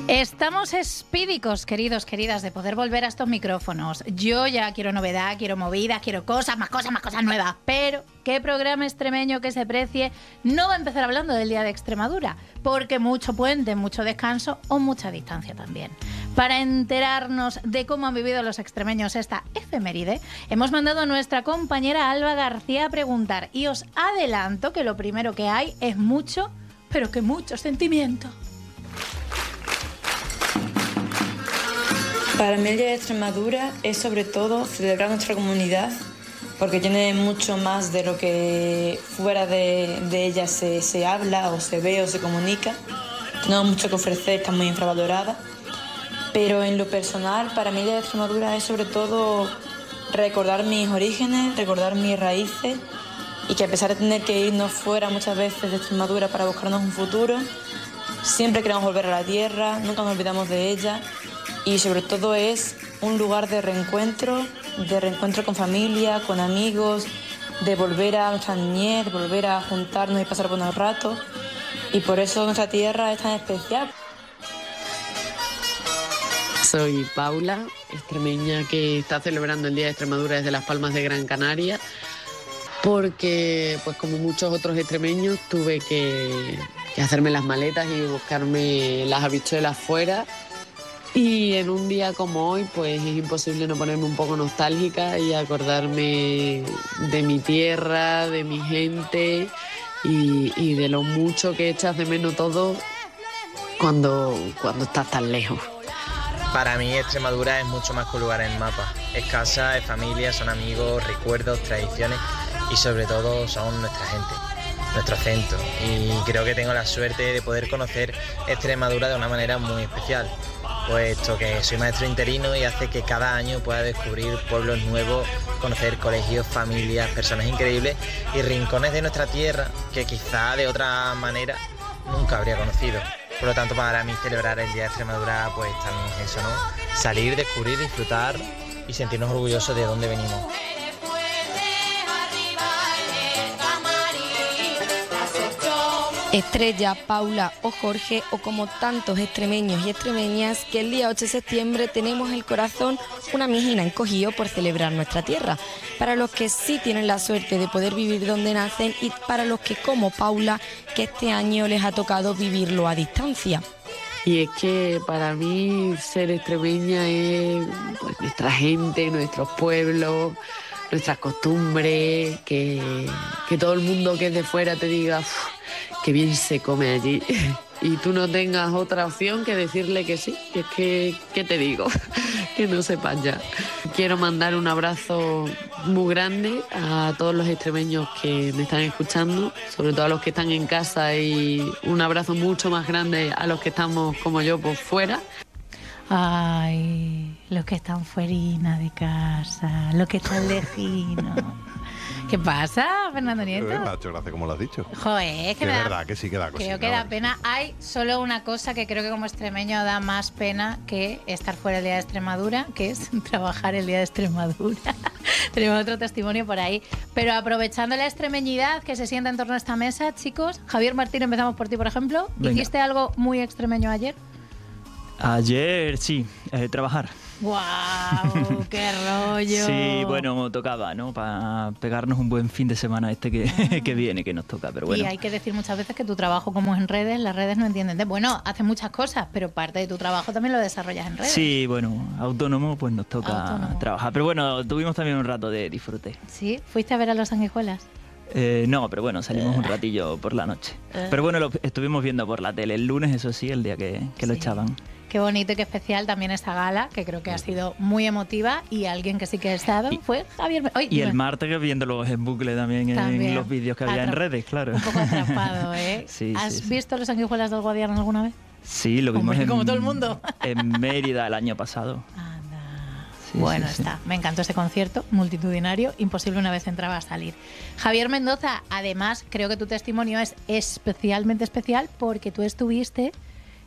Estamos espídicos, queridos, queridas, de poder volver a estos micrófonos. Yo ya quiero novedad, quiero movidas, quiero cosas, más cosas nuevas. Pero, ¿qué programa extremeño que se precie no va a empezar hablando del Día de Extremadura? Porque mucho puente, mucho descanso o mucha distancia también. Para enterarnos de cómo han vivido los extremeños esta efeméride, hemos mandado a nuestra compañera Alba García a preguntar. Y os adelanto que lo primero que hay es mucho, pero que mucho sentimiento. Para mí el Día de Extremadura es sobre todo celebrar nuestra comunidad, porque tiene mucho más de lo que fuera de ella se habla o se ve o se comunica. Tenemos mucho que ofrecer, está muy infravalorada. Pero en lo personal, para mí el Día de Extremadura es sobre todo recordar mis orígenes, recordar mis raíces, y que a pesar de tener que irnos fuera muchas veces de Extremadura para buscarnos un futuro, siempre queremos volver a la tierra, nunca nos olvidamos de ella. Y sobre todo es un lugar de reencuentro con familia, con amigos, de volver a nuestra niñez, de volver a juntarnos y pasar buenos ratos. Y por eso nuestra tierra es tan especial. Soy Paula, extremeña que está celebrando el Día de Extremadura desde Las Palmas de Gran Canaria, porque, pues como muchos otros extremeños, tuve que hacerme las maletas y buscarme las habichuelas fuera. Y en un día como hoy, pues es imposible no ponerme un poco nostálgica y acordarme de mi tierra, de mi gente y de lo mucho que echas de menos todo cuando estás tan lejos. Para mí Extremadura es mucho más que un lugar en el mapa. Es casa, es familia, son amigos, recuerdos, tradiciones y sobre todo son nuestra gente, nuestro acento. Y creo que tengo la suerte de poder conocer Extremadura de una manera muy especial, puesto que soy maestro interino y hace que cada año pueda descubrir pueblos nuevos, conocer colegios, familias, personas increíbles y rincones de nuestra tierra que quizá de otra manera nunca habría conocido. Por lo tanto, para mí celebrar el Día de Extremadura pues también es eso, ¿no? Salir, descubrir, disfrutar y sentirnos orgullosos de dónde venimos. Estrella, Paula o Jorge, o como tantos extremeños y extremeñas, que el día 8 de septiembre tenemos el corazón una mijina encogido por celebrar nuestra tierra. Para los que sí tienen la suerte de poder vivir donde nacen y para los que, como Paula, que este año les ha tocado vivirlo a distancia. Y es que para mí ser extremeña es pues, nuestra gente, nuestros pueblos, nuestras costumbres, que todo el mundo que es de fuera te diga qué bien se come allí y tú no tengas otra opción que decirle que sí, que es que, ¿qué te digo? Que no sepas ya. Quiero mandar un abrazo muy grande a todos los extremeños que me están escuchando, sobre todo a los que están en casa, y un abrazo mucho más grande a los que estamos como yo por fuera. Ay, los que están fuerina de casa, los que están lejinos. ¿Qué pasa, Fernando Nieto? Me ha hecho gracia como lo has dicho. Joder, es que es me da, verdad que sí que da cosita. creo que da pena. Hay solo una cosa que creo que como extremeño da más pena que estar fuera el Día de Extremadura, que es trabajar el Día de Extremadura. Tenemos otro testimonio por ahí. Pero aprovechando la extremeñidad que se sienta en torno a esta mesa, chicos, Javier Martín, empezamos por ti, por ejemplo. Venga. ¿Hiciste algo muy extremeño ayer? Ayer sí, trabajar. ¡Guau! ¡Qué rollo! Sí, bueno, tocaba, ¿no? Para pegarnos un buen fin de semana que viene, que nos toca, pero bueno. Y hay que decir muchas veces que tu trabajo, como es en redes, las redes no entienden. Bueno, haces muchas cosas, pero parte de tu trabajo también lo desarrollas en redes. Sí, bueno, autónomo, pues nos toca trabajar. Pero bueno, tuvimos también un rato de disfrute. ¿Sí? ¿Fuiste a ver a los sanguijuelas? No, pero bueno, salimos un ratillo por la noche. Pero bueno, lo estuvimos viendo por la tele. El lunes, eso sí, el día que lo echaban. Qué bonito y qué especial también esta gala, que creo que ha sido muy emotiva, y alguien que sí que ha estado fue Javier. Y el martes viéndolos en bucle también en los vídeos que había en redes, claro. Un poco atrapado, ¿eh? Sí, ¿Has visto los sanguijuelas del Guadiana alguna vez? Sí, lo vimos como todo el mundo. En Mérida el año pasado. Sí, bueno, está. Me encantó ese concierto multitudinario, imposible una vez entraba a salir. Javier Mendoza, además, creo que tu testimonio es especialmente especial porque tú estuviste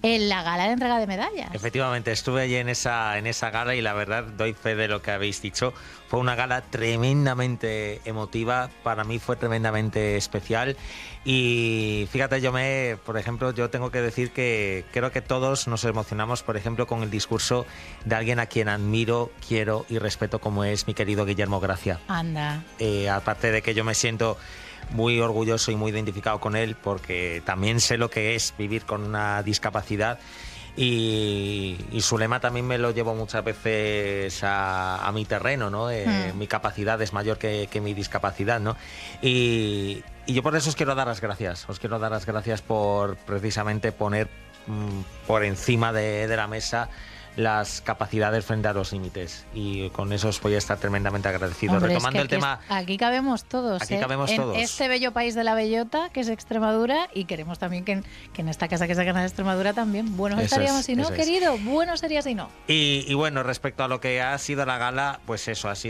en la gala de entrega de medallas. Efectivamente, estuve allí en esa gala y la verdad doy fe de lo que habéis dicho. Fue una gala tremendamente emotiva, para mí fue tremendamente especial y fíjate, por ejemplo, yo tengo que decir que creo que todos nos emocionamos, por ejemplo, con el discurso de alguien a quien admiro, quiero y respeto como es mi querido Guillermo Gracia. Anda. Aparte de que yo me siento muy orgulloso y muy identificado con él porque también sé lo que es vivir con una discapacidad y su lema también me lo llevo muchas veces a mi terreno, ¿no? Mi capacidad es mayor que mi discapacidad, ¿no? Y yo por eso os quiero dar las gracias por precisamente poner por encima de la mesa las capacidades frente a los límites y con eso os voy a estar tremendamente agradecido. Hombre, retomando es que el tema, aquí cabemos todos, aquí cabemos en todos. este bello país de la bellota que es Extremadura, y queremos también que en esta casa que se gana de Extremadura también buenos Eso estaríamos es, si no, eso es. querido, bueno sería si no. Y bueno, respecto a lo que ha sido la gala, pues eso, ha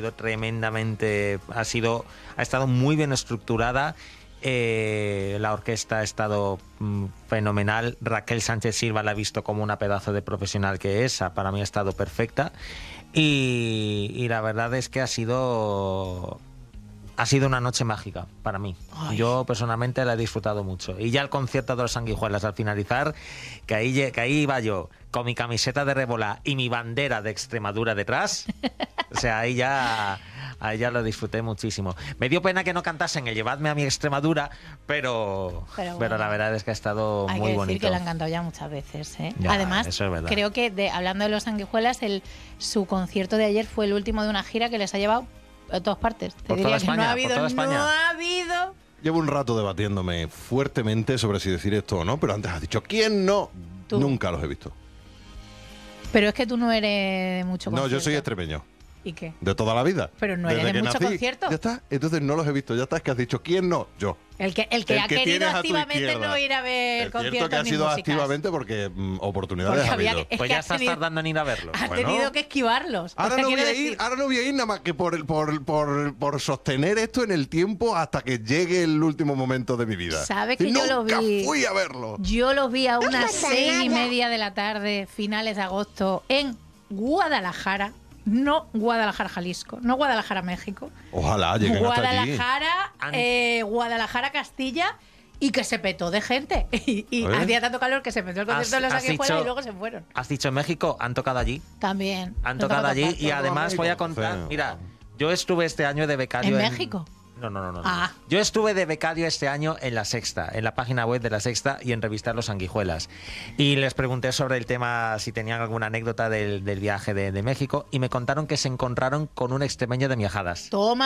estado muy bien estructurada. La orquesta ha estado fenomenal. Raquel Sánchez Silva la ha visto como una pedazo de profesional que es. Para mí ha estado perfecta. Y la verdad es que ha sido una noche mágica para mí. Ay. Yo personalmente la he disfrutado mucho. Y ya el concierto de los Sanguijuelas al finalizar, que ahí iba yo con mi camiseta de Rébola y mi bandera de Extremadura detrás. O sea, ahí ya lo disfruté muchísimo. Me dio pena que no cantasen el Llevadme a mi Extremadura, pero bueno, la verdad es que ha estado hay muy que decir bonito. que la han cantado ya muchas veces, ¿eh? Ya, Además, eso es verdad. creo que hablando de los Sanguijuelas, su concierto de ayer fue el último de una gira que les ha llevado a todas partes. Te Por diría toda que España, no ha por habido, toda España. no ha habido. Llevo un rato debatiéndome fuertemente sobre si decir esto o no, pero antes has dicho, ¿quién no? Tú. Nunca los he visto. Pero es que tú no eres de mucho No, concierto. yo soy extremeño. ¿Y qué? De toda la vida. Pero no Desde eres de que mucho nací, concierto. Ya está. Entonces no los he visto. Ya está. Es que has dicho, ¿quién no? Yo. El que El ha que querido tienes a tu activamente izquierda. no ir a ver Es cierto conciertos que ha ni sido músicas. activamente porque oportunidades Porque ha había habido. que- es Pues que ya has estás tenido- tardando en ir a verlo. Has Bueno. tenido que esquivarlos. Ahora O sea, no voy quiero a ir, decir, ahora no voy a ir nada más que por sostener esto en el tiempo hasta que llegue el último momento de mi vida. ¿Sabes que Y yo lo nunca vi? fui a verlo. Yo los vi a unas 6:30 de la tarde, finales de agosto, en Guadalajara. No Guadalajara, Jalisco. No Guadalajara, México. Ojalá lleguen hasta allí. Guadalajara, Castilla. Y que se petó de gente. Y ¿Eh? hacía tanto calor que se petó el concierto de los has Sanguijuelas dicho- y luego se fueron. ¿Has dicho en México? ¿Han tocado allí? También. Han Lo tocado tocaba allí tocar. y además voy a contar, Feo. mira, yo estuve este año de becario ¿En México? No. Ah. Yo estuve de becario este año en La Sexta, en la página web de La Sexta y en Revistar Los Sanguijuelas. Y les pregunté sobre el tema, si tenían alguna anécdota del viaje de México y me contaron que se encontraron con un extremeño de Miajadas.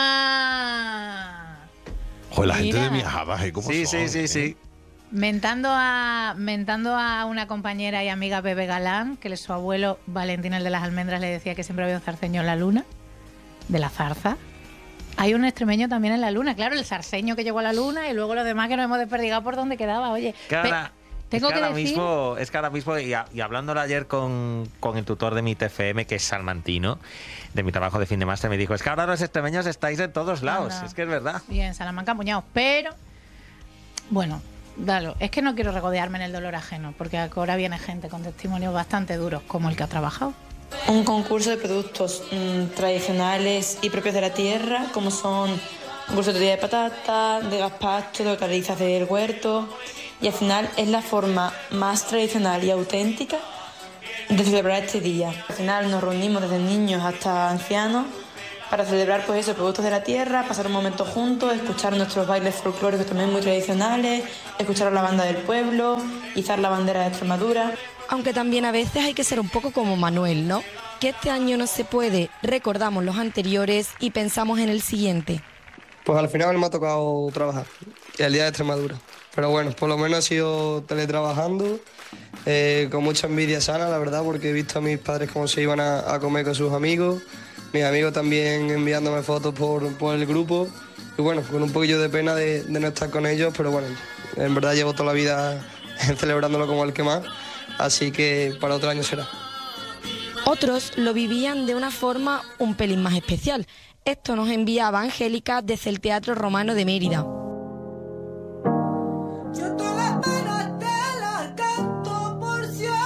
¡Toma! Joder, la gente Mira. de Miajadas, ¿eh? ¿Cómo Sí, son, sí. Mentando a una compañera y amiga Bebe Galán, que su abuelo Valentín el de las Almendras le decía que siempre había un zarceño en la luna, de la zarza. Hay un extremeño también en la luna, claro, el zarceño que llegó a la luna y luego los demás que nos hemos desperdigado por donde quedaba. Oye, tengo que ahora decir... mismo, es que ahora mismo, y hablándolo ayer con el tutor de mi TFM, que es salmantino, de mi trabajo de fin de máster, me dijo, es que ahora los extremeños estáis en todos lados, Anda. es que es verdad. Bien, Salamanca puñados, pero bueno, dalo, es que no quiero regodearme en el dolor ajeno, porque ahora viene gente con testimonios bastante duros, como el que ha trabajado. Un concurso de productos tradicionales y propios de la tierra, como son concurso de tortilla de patata, de gazpacho, de hortalizas del huerto. Y al final es la forma más tradicional y auténtica de celebrar este día. Al final nos reunimos desde niños hasta ancianos para celebrar pues eso, productos de la tierra, pasar un momento juntos, escuchar nuestros bailes folclóricos también muy tradicionales, escuchar a la banda del pueblo, izar la bandera de Extremadura. Aunque también a veces hay que ser un poco como Manuel, ¿no? Que este año no se puede, recordamos los anteriores y pensamos en el siguiente. Pues al final me ha tocado trabajar, el día de Extremadura. Pero bueno, por lo menos he sido teletrabajando, con mucha envidia sana, la verdad, porque he visto a mis padres cómo se iban a comer con sus amigos, mis amigos también enviándome fotos por el grupo, y bueno, con un poquillo de pena de no estar con ellos, pero bueno, en verdad llevo toda la vida celebrándolo como el que más, así que para otro año será. Otros lo vivían de una forma un pelín más especial. Esto nos enviaba Angélica desde el Teatro Romano de Mérida. Yo todas las penas te las canto por si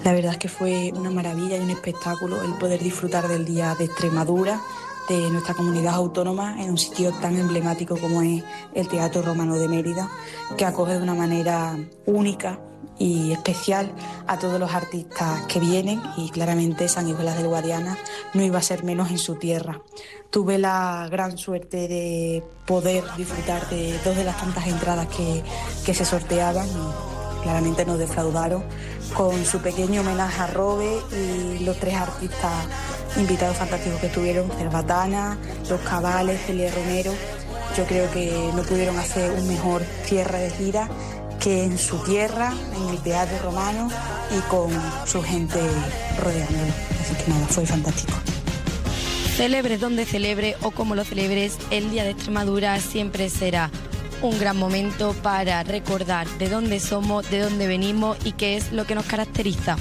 La verdad es que fue una maravilla y un espectáculo el poder disfrutar del Día de Extremadura, de nuestra comunidad autónoma, en un sitio tan emblemático como es el Teatro Romano de Mérida, que acoge de una manera única y especial a todos los artistas que vienen, y claramente Sanguijuelas del Guadiana no iba a ser menos en su tierra. Tuve la gran suerte de poder disfrutar de 2 de las tantas entradas que se sorteaban y claramente nos defraudaron con su pequeño homenaje a Robe y los 3 artistas invitados fantásticos que estuvieron, Cerbatana, Los Cabales, Celia Romero. Yo creo que no pudieron hacer un mejor cierre de gira que en su tierra, en el Teatro Romano y con su gente rodeándolo. Así que nada, fue fantástico. Celebres donde celebre o como lo celebres, el Día de Extremadura siempre será un gran momento para recordar de dónde somos, de dónde venimos y qué es lo que nos caracteriza.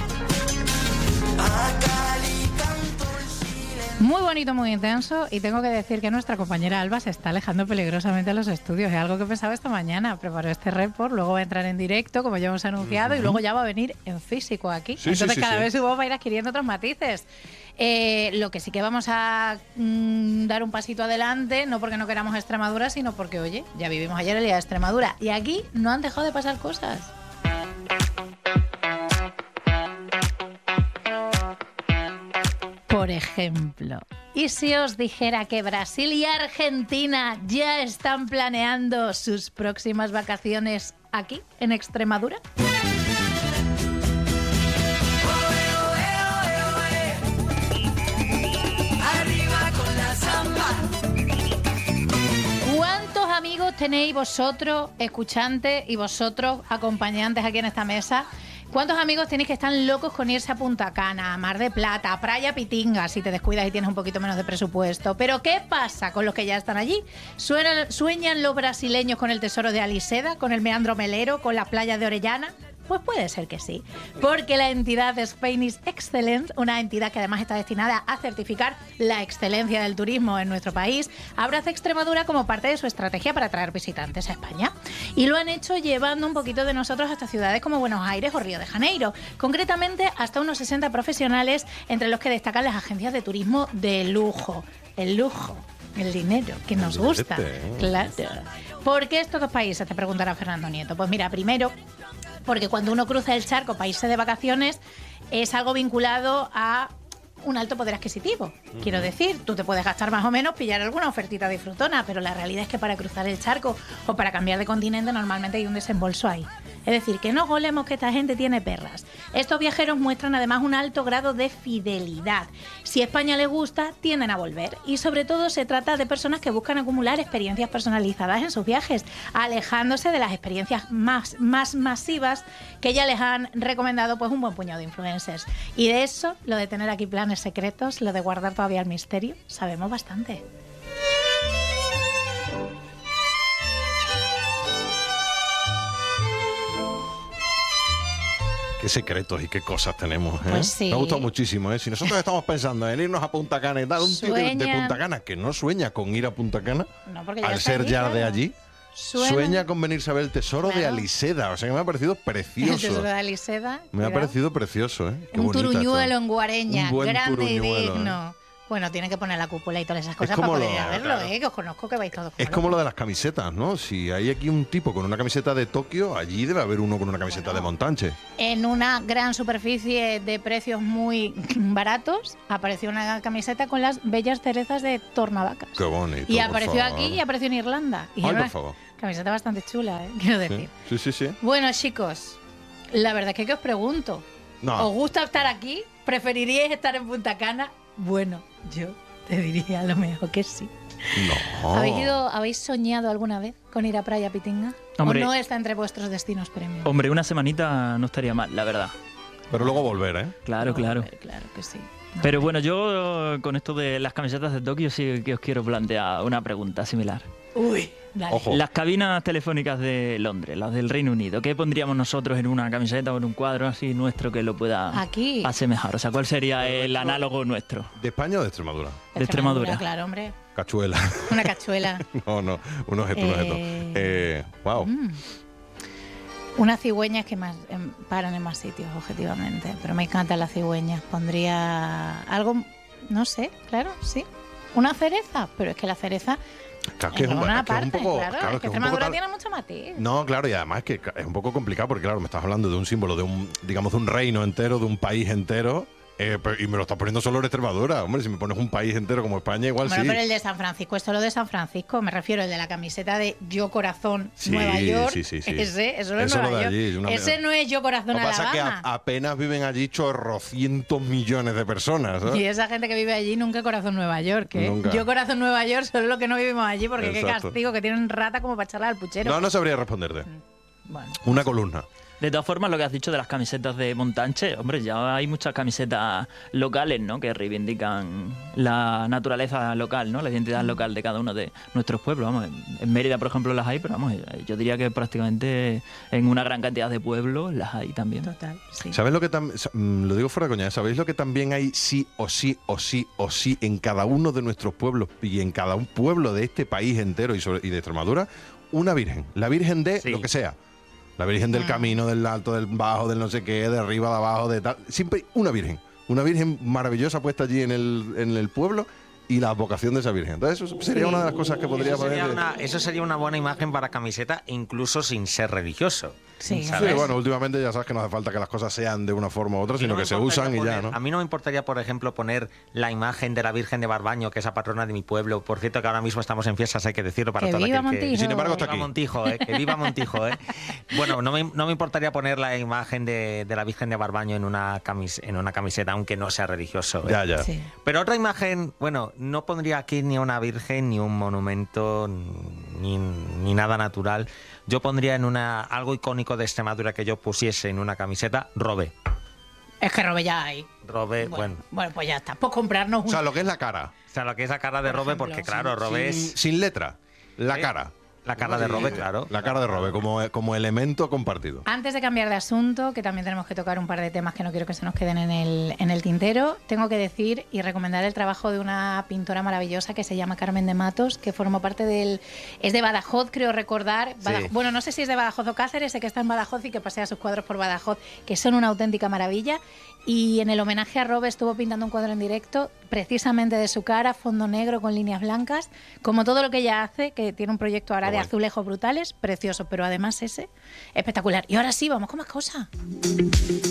Muy bonito, muy intenso, y tengo que decir que nuestra compañera Alba se está alejando peligrosamente de los estudios. Es algo que pensaba esta mañana. Preparó este report, luego va a entrar en directo, como ya hemos anunciado, y luego ya va a venir en físico aquí. Sí, Entonces sí, cada sí. vez su voz va a ir adquiriendo otros matices. Lo que sí que vamos a dar un pasito adelante, no porque no queramos Extremadura, sino porque, oye, ya vivimos ayer el Día de Extremadura y aquí no han dejado de pasar cosas. Por ejemplo, ¿y si os dijera que Brasil y Argentina ya están planeando sus próximas vacaciones aquí, en Extremadura? ¿Cuántos amigos tenéis vosotros, escuchantes, y vosotros, acompañantes aquí en esta mesa? ¿Cuántos amigos tenéis que están locos con irse a Punta Cana, a Mar de Plata, a Playa Pitinga, si te descuidas y tienes un poquito menos de presupuesto? ¿Pero qué pasa con los que ya están allí? ¿Sueñan los brasileños con el tesoro de Aliseda, con el meandro melero, con las playas de Orellana? Pues puede ser que sí, porque la entidad Spanish Excellence, una entidad que además está destinada a certificar la excelencia del turismo en nuestro país, abraza Extremadura como parte de su estrategia para atraer visitantes a España. Y lo han hecho llevando un poquito de nosotros hasta ciudades como Buenos Aires o Río de Janeiro, concretamente hasta unos 60 profesionales, entre los que destacan las agencias de turismo de lujo. El lujo, el dinero, que nos gusta. Claro. ¿Por qué estos 2 países?, te preguntará Fernando Nieto. Pues mira, primero, porque cuando uno cruza el charco para irse de vacaciones es algo vinculado a un alto poder adquisitivo. Quiero decir, tú te puedes gastar más o menos, pillar alguna ofertita disfrutona, pero la realidad es que para cruzar el charco o para cambiar de continente normalmente hay un desembolso ahí. Es decir, que no golemos que esta gente tiene perras. Estos viajeros muestran además un alto grado de fidelidad. Si a España les gusta, tienden a volver. Y sobre todo se trata de personas que buscan acumular experiencias personalizadas en sus viajes, alejándose de las experiencias más masivas que ya les han recomendado pues un buen puñado de influencers. Y de eso, lo de tener aquí planes secretos, lo de guardar todavía el misterio, sabemos bastante. Qué secretos y qué cosas tenemos, ¿eh? Pues sí. Me ha gustado muchísimo, ¿eh? Si nosotros estamos pensando en irnos a Punta Cana y tal, un tío de Punta Cana que no sueña con ir a Punta Cana, no, porque ya al está ser allí, ya claro. de allí, sueña con venirse a ver el tesoro de Aliseda. O sea que me ha parecido precioso. El tesoro de Aliseda. Me ha parecido precioso, ¿eh? Qué un bonita turuñuelo está. en Guareña, Un buen grande y turuñuelo, digno. Bueno, tienen que poner la cúpula y todas esas cosas como para poder ir a lo- verlo, claro. que os conozco, que vais todos. Es como lo de las camisetas, ¿no? Si hay aquí un tipo con una camiseta de Tokio, allí debe haber uno con una camiseta de Montanche. En una gran superficie de precios muy baratos apareció una camiseta con las bellas cerezas de Tornavacas. Qué bonito. Y por apareció favor. aquí y apareció en Irlanda. Y Ay, era por una favor. camiseta bastante chula, quiero decir. Sí. Bueno, chicos, la verdad es que os pregunto. No. ¿Os gusta estar aquí? ¿Preferiríais estar en Punta Cana? Bueno, yo te diría a lo mejor que sí. No. ¿Habéis soñado alguna vez con ir a Playa Pitinga? Hombre. ¿O no está entre vuestros destinos premium? Hombre, una semanita no estaría mal, la verdad. Pero luego volver, ¿eh? Claro, claro. Claro que sí. Pero bueno, yo con esto de las camisetas de Tokio sí que os quiero plantear una pregunta similar. Uy, dale. Ojo. Las cabinas telefónicas de Londres, las del Reino Unido, ¿qué pondríamos nosotros en una camiseta o en un cuadro así nuestro que lo pueda Aquí. asemejar? O sea, ¿cuál sería el análogo nuestro? ¿De España o de Extremadura? De Extremadura. Claro, hombre. Cachuela. Una cachuela. No, un objeto. Wow. Una cigüeña es que más paran en más sitios, objetivamente. Pero me encantan las cigüeñas. Pondría algo, no sé, claro, sí. Una cereza, pero es que la cereza... Claro, que es un poco, claro, es que Extremadura tiene mucho matiz. No, claro, y además que es un poco complicado porque, claro, me estás hablando de un símbolo, de un, digamos, de un reino entero, de un país entero, y me lo estás poniendo solo en Extremadura. Hombre, si me pones un país entero como España, igual bueno, sí. Pero el de San Francisco es solo de San Francisco, me refiero el de la camiseta de Yo Corazón Nueva York. Sí. Ese, eso es Nueva York. Ese no es Yo Corazón Alabama. Lo que pasa es que apenas viven allí chorrocientos millones de personas, ¿sabes? Y esa gente que vive allí nunca Corazón Nueva York, ¿eh? Nunca. Yo Corazón Nueva York solo lo que no vivimos allí, porque Exacto. qué castigo, que tienen rata como para echarla al puchero. No sabría responderte. Bueno. Una columna. De todas formas, lo que has dicho de las camisetas de Montanche, hombre, ya hay muchas camisetas locales, ¿no? Que reivindican la naturaleza local, ¿no? La identidad local de cada uno de nuestros pueblos. Vamos, en Mérida, por ejemplo, las hay, pero vamos, yo diría que prácticamente en una gran cantidad de pueblos las hay también. Total, sí. ¿Sabes lo que lo digo fuera de coña, ¿sabéis lo que también hay sí o sí en cada uno de nuestros pueblos y en cada un pueblo de este país entero y de Extremadura? Una virgen. La virgen de lo que sea. La Virgen del Camino, del Alto, del Bajo, del no sé qué, de arriba, de abajo, de tal. Siempre una virgen. Una virgen maravillosa puesta allí en el pueblo y la vocación de esa virgen. Entonces eso sería una de las cosas que podría poner. Eso sería una buena imagen para camiseta, incluso sin ser religioso. Sí, sí, bueno, últimamente ya sabes que no hace falta que las cosas sean de una forma u otra, sino que se usan y ya, ¿no? A mí no me importaría, por ejemplo, poner la imagen de la Virgen de Barbaño, que es la patrona de mi pueblo. Por cierto, que ahora mismo estamos en fiestas, hay que decirlo para toda la gente. Y sin embargo está aquí. aquí. Montijo, que viva Montijo, Bueno, no me importaría poner la imagen de la Virgen de Barbaño en una camiseta, aunque no sea religioso. Ya. Sí. Pero otra imagen, bueno, no pondría aquí ni una virgen, ni un monumento, ni nada natural. Yo pondría en algo icónico de Extremadura que yo pusiese en una camiseta, Robe. Es que Robe ya hay. Robe, bueno, pues ya está. Pues comprarnos un... O sea, lo que es la cara. O sea, lo que es la cara de Robe, porque claro, Robe es... Sin letra, la cara. La cara de Robe, claro. La cara de Robe, como elemento compartido. Antes de cambiar de asunto, que también tenemos que tocar un par de temas que no quiero que se nos queden en el tintero, tengo que decir y recomendar el trabajo de una pintora maravillosa que se llama Carmen de Matos, que formó parte del... Es de Badajoz, creo recordar. Bueno, no sé si es de Badajoz o Cáceres, sé que está en Badajoz y que pasea sus cuadros por Badajoz, que son una auténtica maravilla. Y en el homenaje a Robe estuvo pintando un cuadro en directo, precisamente de su cara, fondo negro con líneas blancas, como todo lo que ella hace, que tiene un proyecto ahora de azulejos brutales, precioso, pero además ese, espectacular. Y ahora sí, vamos con más cosas.